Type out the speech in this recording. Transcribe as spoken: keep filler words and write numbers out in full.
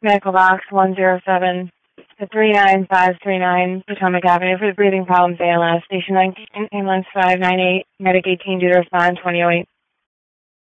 Medical box one zero seven to three nine five three nine Potomac Avenue for the breathing problems A L S. Station nineteen, ambulance five nine eight, medic eighteen due to respond twenty oh eight.